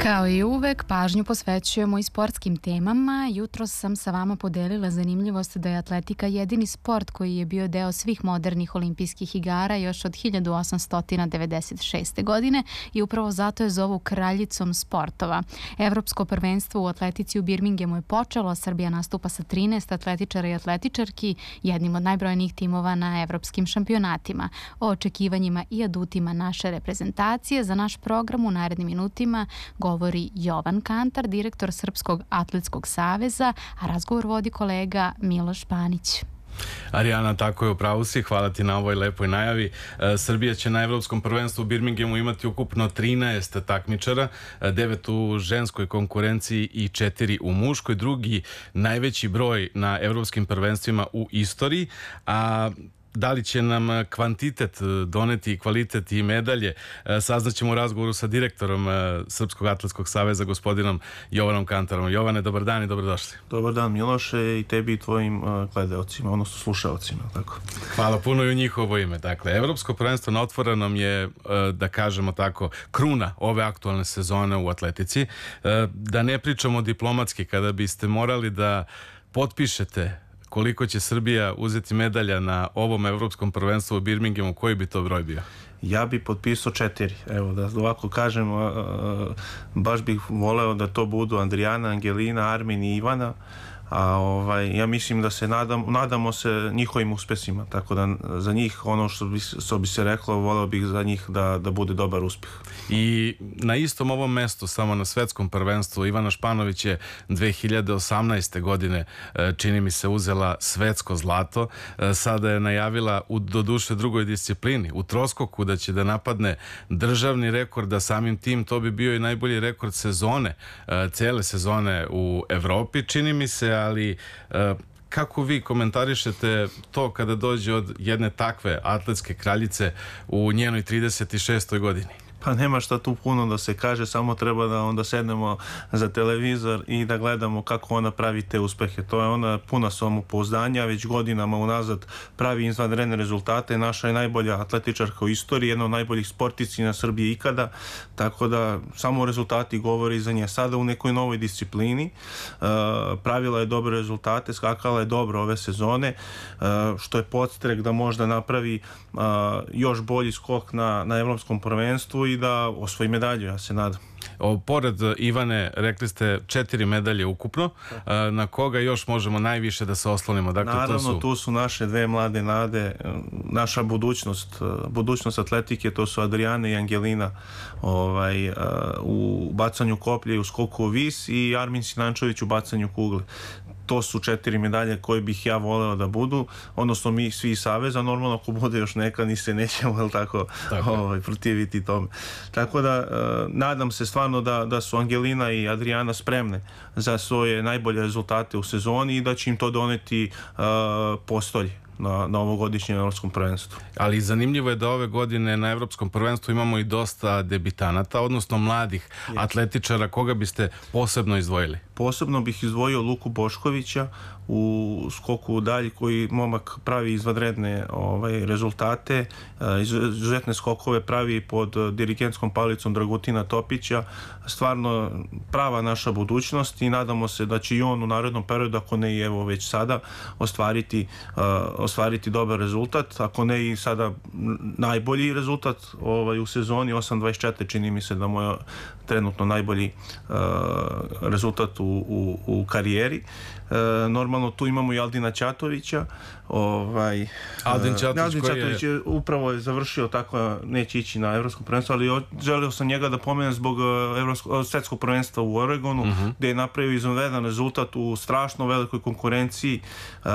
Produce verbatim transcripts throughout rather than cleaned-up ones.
Kao i uvek, pažnju posvećujemo i sportskim temama. Jutros sam sa vama podelila zanimljivost da je atletika jedini sport koji je bio deo svih modernih olimpijskih igara još od hiljadu osamsto devedeset šeste. godine i upravo zato je zovu kraljicom sportova. Evropsko prvenstvo u atletici u Birminghamu je počelo, a Srbija nastupa sa trinaest atletičara i atletičarki, jednim od najbrojnijih timova na evropskim šampionatima. O očekivanjima i adutima naše reprezentacije za naš program u narednim minutima govori Jovan Kantar, direktor Srpskog atletskog saveza, a razgovor vodi kolega Miloš Panić. Arijana, tako je, u pravu si, hvala ti na ovoj lepoj najavi. E, Srbija će na Evropskom prvenstvu u Birminghamu imati ukupno trinaest takmičara, devet u ženskoj konkurenciji i četiri u muškoj, drugi najveći broj na Evropskim prvenstvima u istoriji, a da li će nam kvantitet doneti kvalitet i medalje, saznaćemo u razgovoru sa direktorom Srpskog atletskog saveza, gospodinom Jovanom Kantarom. Jovane, dobar dan i dobrodošli. Dobar dan, Miloše, i tebi i tvojim gledaocima, odnosno slušaocima. Tako. Hvala puno i u njihovo ime. Dakle, Evropsko prvenstvo na otvorenom je, da kažemo tako, kruna ove aktualne sezone u atletici. Da ne pričamo diplomatski, kada biste morali da potpišete koliko će Srbija uzeti medalja na ovom evropskom prvenstvu u Birminghamu, koji bi to broj bio? Ja bi potpisao četiri. Evo, da ovako kažem, baš bih voleo da to budu Andrijana, Angelina, Armin i Ivana, a ovaj, ja mislim da se nadam, nadamo se njihovim uspesima, tako da za njih, ono što bi, što bi se reklo, voleo bih za njih da, da bude dobar uspeh. I na istom ovom mestu, samo na svetskom prvenstvu, Ivana Španović je dve hiljade osamnaeste. godine, čini mi se, uzela svetsko zlato. Sada je najavila u doduše drugoj disciplini, u troskoku, da će da napadne državni rekord, da samim tim to bi bio i najbolji rekord sezone, cele sezone u Evropi, čini mi se, ali kako vi komentarišete to kada dođe od jedne takve atletske kraljice u njenoj trideset šestoj. godini? Pa nema šta tu puno da se kaže, samo treba da onda sednemo za televizor i da gledamo kako ona pravi te uspehe. To je ona puna samopouzdanja, već godinama unazad pravi izvanredne rezultate. Naša je najbolja atletičarka u istoriji, jedna od najboljih sportici na Srbiji ikada, tako da samo rezultati govore za nje. Sada u nekoj novoj disciplini, pravila je dobre rezultate, skakala je dobro ove sezone, što je podstrek da možda napravi još bolji skok na, na evropskom prvenstvu i da osvoji medalju, ja se nadam. O, pored Ivane, rekli ste četiri medalje ukupno. Na koga još možemo najviše da se oslonimo? Dakle, naravno, to su... tu su naše dve mlade nade, naša budućnost, budućnost atletike, to su Adrijana i Angelina, ovaj, u bacanju koplje i u skoku u vis, i Armin Sinančević u bacanju kugle. To su četiri medalje koje bih ja voleo da budu, odnosno mi svi iz saveza. Normalno, ako bude još neka, ni se nećemo, jel tako, tako. Ovaj, protiviti tome. Tako da, uh, nadam se stvarno da, da su Angelina i Adrijana spremne za svoje najbolje rezultate u sezoni i da će im to doneti uh, postolje na, na ovogodišnjem evropskom prvenstvu. Ali zanimljivo je da ove godine na evropskom prvenstvu imamo i dosta debitanata, odnosno mladih yes. atletičara. Koga biste posebno izdvojili? Posebno bih izdvojio Luku Boškovića u skoku u dalj, koji momak pravi izvanredne ovaj, rezultate, izuzetne skokove pravi pod dirigentskom palicom Dragutina Topića. Stvarno prava naša budućnost i nadamo se da će i on u narednom periodu, ako ne i evo već sada, ostvariti, uh, ostvariti dobar rezultat, ako ne i sada najbolji rezultat ovaj, u sezoni. Osam dvadeset četiri čini mi se da mu je trenutno najbolji uh, rezultat u, u, u karijeri. E, normalno tu imamo i Aldina Ćatovića. Ovaj, Aldin Ćatović, Aldin Ćatović je... je upravo je završio, tako neće ići na evropsko prvenstvo, ali želio sam njega da pomenem zbog evropsko, svetskog prvenstva u Oregonu, uh-huh. gde je napravio izvanredan rezultat u strašno velikoj konkurenciji. Uh,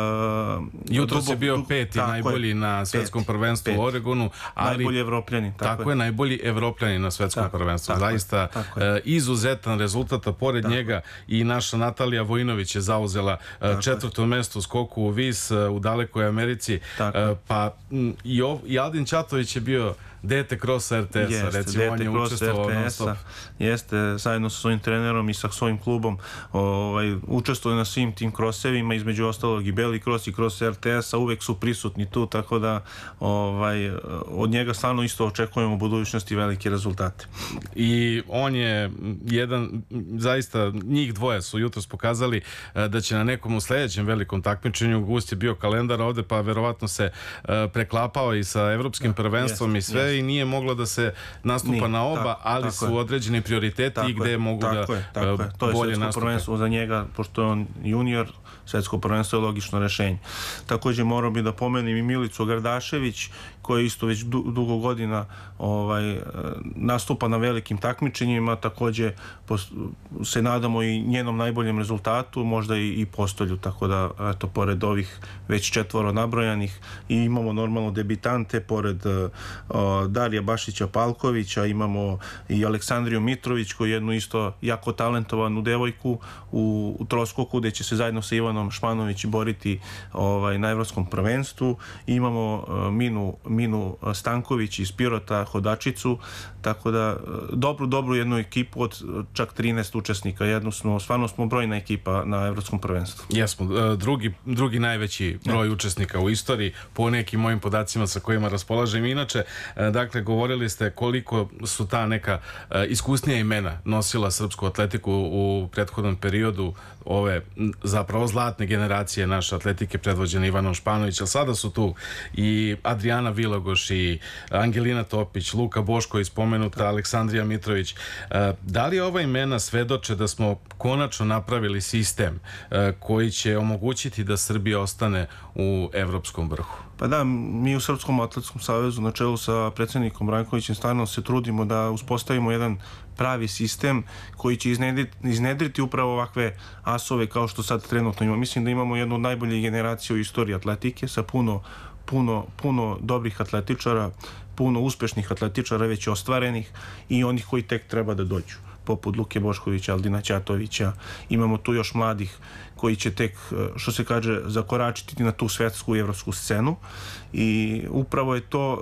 Jutros je bio peti najbolji je, na svetskom peti, prvenstvu peti. u Oregonu, ali najbolji Evropljani. Tako, tako je, najbolji Evropljani na svetskom tako, prvenstvu. Tako, Zaista tako uh, izuzetan rezultat, a pored tako. njega i naša Natalija Vojinović je zauzela uh, četvrto mesto u skoku u vis uh, u dalekoj Americi. Uh, pa m, i, ov, i Aldin Ćatović je bio dete krosa er te es-a, recimo on je učestvovao non stop. Jeste, zajedno sa svojim trenerom i sa svojim klubom ovaj, učestvuje na svim tim krosevima, između ostalog i Beli kros i kros er te es-a, uvek su prisutni tu, tako da ovaj, od njega stvarno isto očekujemo u budućnosti velike rezultate. I on je jedan, zaista njih dvoje su jutros pokazali da će na nekom u sledećem velikom takmičenju, gust je bio kalendar ovde, pa verovatno se preklapao i sa evropskim da, prvenstvom jest, i sve jest. I nije moglo da se nastupa nije, na oba, tako, ali tako su je. Određeni prioriteti tako gde je, mogu tako da je, tako uh, to je bolje nastupe. Prvenstvo za njega, pošto je on junior, svetsko prvenstvo je logično rešenje. Takođe morao bi da pomenem i Milicu Gardašević, koja isto već du, dugo godina ovaj, nastupa na velikim takmičenjima, takođe se nadamo i njenom najboljem rezultatu, možda i, i postolju, tako da eto, pored ovih već četvoro nabrojanih i imamo normalno debitante, pored uh, Darija Bašića Palkovića, imamo i Aleksandriju Mitrović, koju je jednu isto jako talentovanu devojku u, u troskoku, gde će se zajedno sa Ivanom Španović boriti ovaj, na evropskom prvenstvu. I imamo uh, Minu, Minu Stanković iz Pirota, hodačicu, tako da dobru, dobru jednu ekipu od čak trinaest učesnika. Jednostavno, stvarno smo brojna ekipa na evropskom prvenstvu. Jesmo, drugi, drugi najveći broj ja. učesnika u istoriji, po nekim mojim podacima sa kojima raspolažem. Inače, dakle, govorili ste koliko su ta neka iskusnija imena nosila srpsku atletiku u prethodnom periodu, ove zapravo zlatne generacije naše atletike predvođene Ivanom Španović, ali sada su tu i Adriana Vilogoš i Angelina Topić, Luka Boško i spomenuta Aleksandrija Mitrović. Da li ova imena svedoče da smo konačno napravili sistem koji će omogućiti da Srbija ostane u evropskom vrhu? Pa da, mi u Srpskom atletskom savezu na čelu sa predsjednikom Brankovićem stvarno se trudimo da uspostavimo jedan pravi sistem koji će iznedriti, iznedriti upravo ovakve asove kao što sad trenutno imamo. Mislim da imamo jednu od najboljih generacija u istoriji atletike sa puno, puno, puno dobrih atletičara, puno uspešnih atletičara već ostvarenih i onih koji tek treba da dođu, poput Luke Boškovića, Aldina Ćatovića. Imamo tu još mladih koji će tek, što se kaže, zakoračiti na tu svetsku i evropsku scenu i upravo je to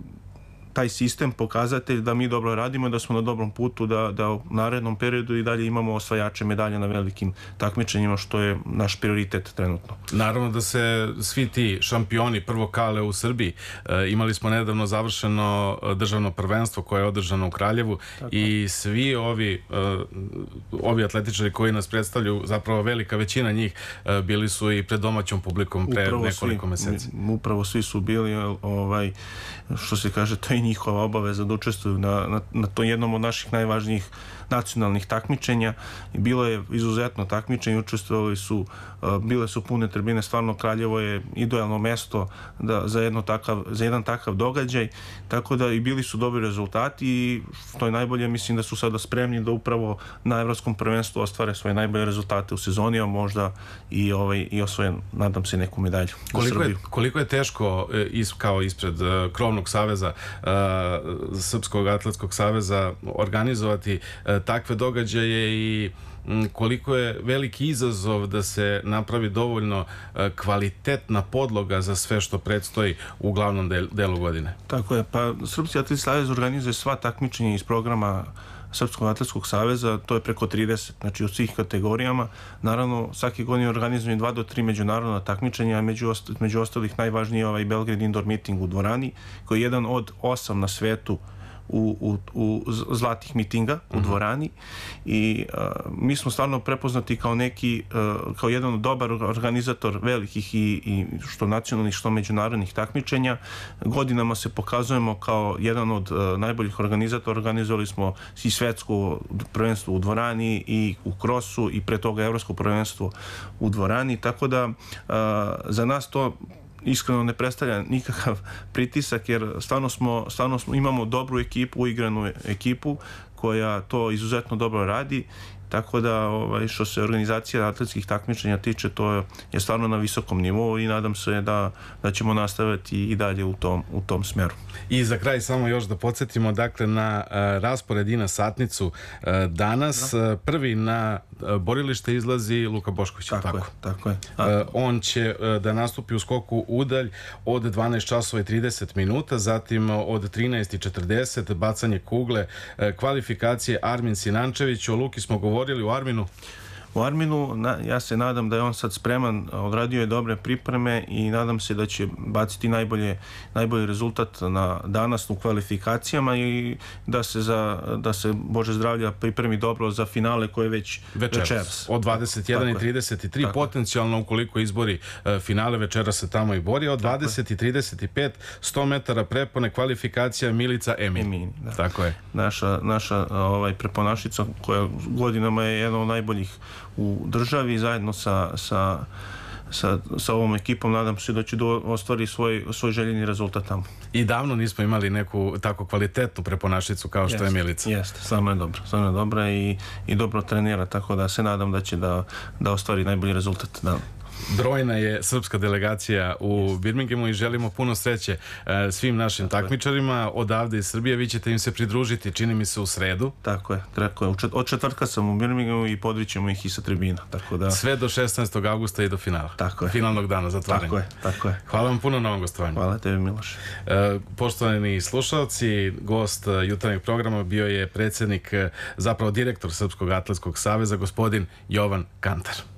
taj sistem pokazatelj da mi dobro radimo, da smo na dobrom putu, da, da u narednom periodu i dalje imamo osvajače medalja na velikim takmičenjima, što je naš prioritet trenutno. Naravno da se svi ti šampioni prvo kale u Srbiji, e, imali smo nedavno završeno državno prvenstvo koje je održano u Kraljevu. Tako. I svi ovi, e, ovi atletičari koji nas predstavljaju, zapravo velika većina njih, e, bili su i pred domaćom publikom pre upravo nekoliko svi, meseci. Upravo svi su bili, ovaj, što se kaže, to je njihova obaveza da učestvuju na, na, na to jednom od naših najvažnijih nacionalnih takmičenja. Bilo je izuzetno takmičenje, učestvovali su, bile su pune tribine, stvarno Kraljevo je idealno mesto da, za, jedno takav, za jedan takav događaj, tako da i bili su dobri rezultati i što je najbolje, mislim da su sada spremni da upravo na evropskom prvenstvu ostvare svoje najbolje rezultate u sezoni, a možda i, ovaj, i osvoje, nadam se, neku medalju. Koliko je, koliko je teško is, kao ispred uh, krovnog saveza, uh, Srpskog atletskog saveza, organizovati uh, takve događaje i koliko je veliki izazov da se napravi dovoljno kvalitetna podloga za sve što predstoji u glavnom delu godine? Tako je, pa Srpski atletski savez organizuje sva takmičenja iz programa Srpskog atletskog saveza, to je preko trideset, znači u svih kategorijama. Naravno, svake godine organizuje dva do tri međunarodna takmičenja, među, ost među ostalih najvažniji je ovaj Belgrade Indoor Meeting u dvorani, koji je jedan od osam na svetu U, u, u zlatih mitinga u dvorani i uh, mi smo stvarno prepoznati kao neki uh, kao jedan dobar organizator velikih i, i što nacionalnih što međunarodnih takmičenja. Godinama se pokazujemo kao jedan od uh, najboljih organizatora. Organizovali smo i svetsko prvenstvo u dvorani i u krosu i pre toga evropsko prvenstvo u dvorani, tako da uh, za nas to iskreno ne predstavlja nikakav pritisak, jer stvarno smo, stvarno smo, imamo dobru ekipu, uigranu ekipu koja to izuzetno dobro radi. tako da ovaj, što se organizacije atletskih takmičenja tiče, to je stvarno na visokom nivou i nadam se da, da ćemo nastaviti i dalje u tom, u tom smeru. I za kraj samo još da podsjetimo dakle na uh, raspored i na satnicu uh, danas. Uh, prvi na uh, borilište izlazi Luka Bošković. Tako, tako je, tako je. Uh, on će uh, da nastupi u skoku udalj od dvanaest časova i trideset minuta, zatim od trinaest i četrdeset bacanje kugle, uh, kvalifikacije Armin Sinančević. O Luki smo govorili, u Arminu. U Arminu, na, ja se nadam da je on sad spreman, odradio je dobre pripreme i nadam se da će baciti najbolje, najbolji rezultat na danas u kvalifikacijama i da se, za, da se Bože zdravlja pripremi dobro za finale koje je već večeras. večeras. Od dvadeset jedan i trideset tri, potencijalno ukoliko izbori uh, finale večeras se tamo i bori. Od dvadeset i trideset pet, sto metara prepone, kvalifikacija Milica Emin. Emin da. Tako je. Naša, naša ovaj, preponašica koja godinama je jedna od najboljih u državi, zajedno sa, sa, sa, sa ovom ekipom, nadam se da će do, ostvari svoj, svoj željeni rezultat tamo. I davno nismo imali neku tako kvalitetnu preponašicu kao što jest, je Milica. Jeste, samo je dobro, samo je dobra i, i dobro trenira, tako da se nadam da će da, da ostvari najbolji rezultat. Da. Brojna je srpska delegacija u Birminghamu i želimo puno sreće svim našim tako takmičarima je. Odavde iz Srbije. Vi ćete im se pridružiti, čini mi se, u sredu. Tako je, tako je. Od četvrtka sam u Birminghamu i podrićemo ih i sa tribina. Tako da... Sve do šesnaestog avgusta i do finala. Tako je. Finalnog dana zatvaranja. Tako je, tako je. Hvala vam puno na ovom gostovanju. Hvala tebi, Miloš. Poštovani slušalci, gost jutarnjeg programa bio je predsjednik, zapravo direktor Srpskog atletskog saveza, gospodin Jovan Kantar.